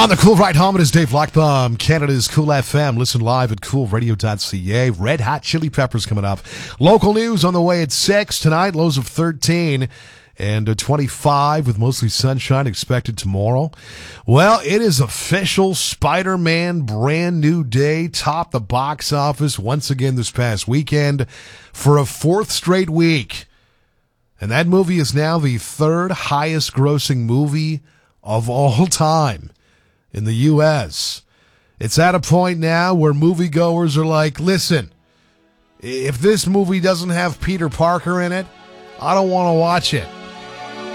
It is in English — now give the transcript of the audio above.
On the Cool Ride Home, it is Dave Lockbaum, Canada's Cool FM. Listen live at coolradio.ca. Red Hot Chili Peppers coming up. Local news on the way at 6 tonight. Lows of 13 and 25 with mostly sunshine expected tomorrow. Well, it is official. Spider-Man brand new day topped the box office once again this past weekend for a fourth straight week. And that movie is now the third highest grossing movie of all time in the U.S. It's at a point now where moviegoers are like, listen, if this movie doesn't have Peter Parker in it, I don't want to watch it.